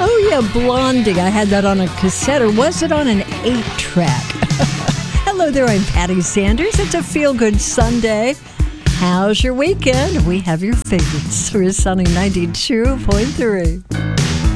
Oh, yeah, Blondie. I had that on a cassette, or was it on an 8-track? Hello there, I'm Patty Sanders. It's a feel-good Sunday. How's your weekend? We have your favorites. We're sunny 92.3.